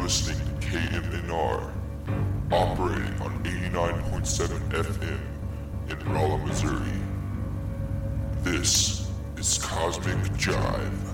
listening to KMNR, operating on 89.7 FM in Rolla, Missouri. This is Cosmic Jive.